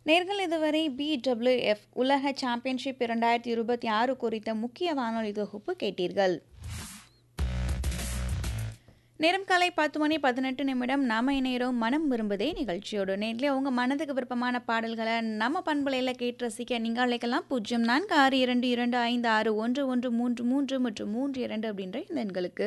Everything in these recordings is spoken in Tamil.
நேர்கள் இதுவரை பிடபிள்யூஎஃப் உலக சாம்பியன்ஷிப் 2026 குறித்த முக்கிய வானொலி தொகுப்பு கேட்டீர்கள். நேரம் காலை 10:18 நாம இணையரோம் மனம் விரும்புதே நிகழ்ச்சியோடு. நேரிலே உங்கள் மனதுக்கு விருப்பமான பாடல்களை நம்ம பண்பலையில் கேட்டு ரசிக்க நீங்கள் அழைக்கலாம். 0462256113 மற்றும் 32 அப்படின்ற இந்த எண்களுக்கு.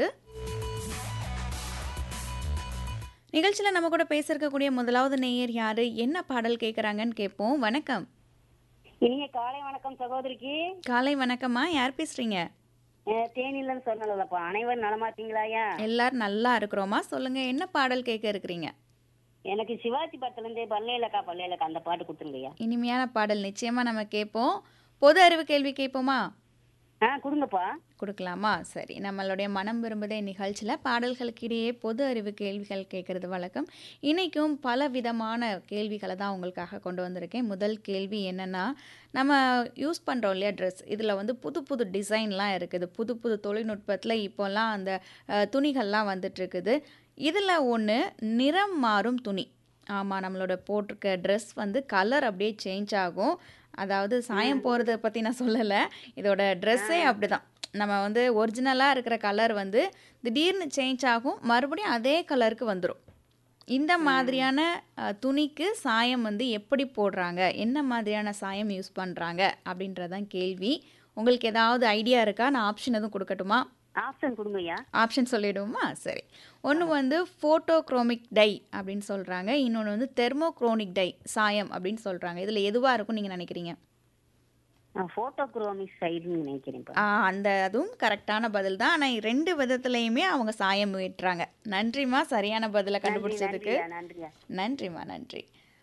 நிகழ்ச்சியில் நம்ம கூட பேச இருக்கக்கூடிய முதலாவது நேயர் யாரு, என்ன பாடல் கேட்குறாங்கன்னு கேட்போம். வணக்கம். இனிய காலை வணக்கம் சகோதரிக்கு. காலை வணக்கம்மா, யார் பேசுறீங்க? தேனிலன்னு சொன்னலப்பா. அனைவரும் நலமா இருக்கீங்களாயா? எல்லாரும் நல்லா இருக்கிறோமா. சொல்லுங்க, என்ன பாடல் கேட்க இருக்கிறீங்க? எனக்கு சிவாஜி படத்துல இருந்து பல்லேலக்கா அந்த பாட்டு கொடுத்துருங்கய்யா. இனிமையான பாடல் நிச்சயமா நம்ம கேட்போம். பொது அறிவு கேள்வி கேட்போமா? கொடுங்கப்பா. கொடுக்கலாமா? சரி, நம்மளுடைய மனம் விரும்புதே நிகழ்ச்சியில் பாடல்களுக்கு இடையே பொது அறிவு கேள்விகள் கேட்கறது வழக்கம். இன்றைக்கும் பல விதமான கேள்விகளை தான் உங்களுக்காக கொண்டு வந்திருக்கேன். முதல் கேள்வி என்னென்னா, நம்ம யூஸ் பண்ணுறோம் இல்லையா ட்ரெஸ், இதில் வந்து புது புது டிசைன்லாம் இருக்குது. புது புது தொழில்நுட்பத்தில் இப்போல்லாம் அந்த துணிகள்லாம் வந்துட்டுருக்குது. இதில் ஒன்று நிறம் மாறும் துணி. ஆமாம், நம்மளோட போட்டிருக்க ட்ரெஸ் வந்து கலர் அப்படியே சேஞ்ச் ஆகும். அதாவது சாயம் போகிறத பற்றி நான் சொல்லலை, இதோட ட்ரெஸ்ஸே அப்படி தான். நம்ம வந்து ஒரிஜினலாக இருக்கிற கலர் வந்து திடீர்னு சேஞ்ச் ஆகும், மறுபடியும் அதே கலருக்கு வந்துடும். இந்த மாதிரியான துணிக்கு சாயம் வந்து எப்படி போடுறாங்க, என்ன மாதிரியான சாயம் யூஸ் பண்ணுறாங்க அப்படின்றதான் கேள்வி. உங்களுக்கு ஏதாவது ஐடியா இருக்கா? நான் ஆப்ஷன் எதுவும் கொடுக்கட்டுமா? ஆப்ஷன் கொடுங்கய்யா. ஆப்ஷன் சொல்லிவிடுவோமா? சரி. ஒன்று வந்து ஃபோட்டோக்ரோமிக் டை அப்படின்னு சொல்கிறாங்க, இன்னொன்று வந்து தெர்மோக்ரோனிக் டை சாயம் அப்படின்னு சொல்கிறாங்க. இதில் எதுவாக இருக்கும்னு நீங்கள் நினைக்கிறீங்க? ஃபோட்டோக்ரோமிக் சைடுன்னு நினைக்கிறேன். அந்த அதுவும் கரெக்டான பதில் தான். ஆனால் 2 விதத்துலையுமே அவங்க சாயம் ஏற்றுறாங்க. நன்றிம்மா, சரியான பதிலை கண்டுபிடிச்சதுக்கு. நன்றிம்மா, நன்றி.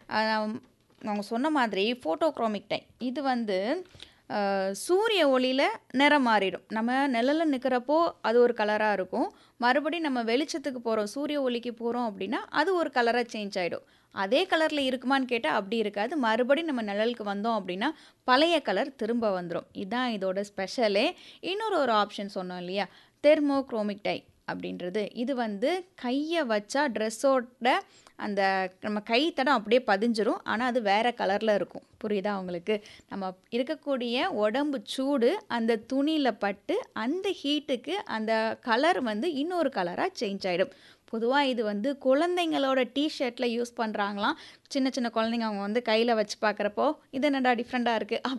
அவங்க சொன்ன மாதிரி ஃபோட்டோக்ரோமிக் டை இது வந்து சூரிய ஒளியில் நிறம் மாறிடும். நம்ம நிழலில் நிற்கிறப்போ அது ஒரு கலராக இருக்கும், மறுபடியும் நம்ம வெளிச்சத்துக்கு போகிறோம், சூரிய ஒளிக்கு போகிறோம் அப்படின்னா அது ஒரு கலராக சேஞ்ச் ஆகிடும். அதே கலரில் இருக்குமான்னு கேட்டால் அப்படி இருக்காது. மறுபடியும் நம்ம நிழலுக்கு வந்தோம் அப்படின்னா பழைய கலர் திரும்ப வந்துடும். இதுதான் இதோட ஸ்பெஷலே. இன்னொரு ஆப்ஷன் சொன்னோம் இல்லையா, தெர்மோக்ரோமிக் டை அப்படின்றது, இது வந்து கையை வச்சா ட்ரெஸ்ஸோட அந்த நம்ம கை தடம் அப்படியே பதிஞ்சிரும், ஆனால் அது வேறு கலரில் இருக்கும். புரியுதா உங்களுக்கு? நம்ம இருக்கக்கூடிய உடம்பு சூடு அந்த துணியில் பட்டு அந்த ஹீட்டுக்கு அந்த கலர் வந்து இன்னொரு கலராக சேஞ்ச் ஆகிடும். பொதுவாக இது வந்து குழந்தைங்களோட டிஷர்ட்டில் யூஸ் பண்ணுறாங்களாம். சின்ன சின்ன குழந்தைங்க அவங்க வந்து கையில் வச்சு பார்க்குறப்போ இது என்னடா டிஃப்ரெண்ட்டாக இருக்குது